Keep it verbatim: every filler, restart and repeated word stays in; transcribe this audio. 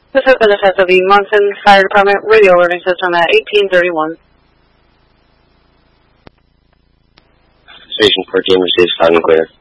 This has been a test of the Monson Fire Department radio alerting system at eighteen thirty-one. Station fourteen receives loud and clear.